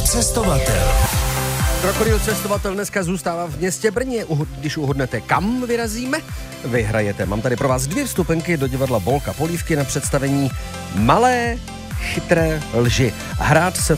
cestovatel. Krokodýl cestovatel dneska zůstává v městě Brně. Když uhodnete, kam vyrazíme, vyhrajete. Mám tady pro vás 2 vstupenky do divadla Bolka Polívky na představení Malé chytré lži. Hrát se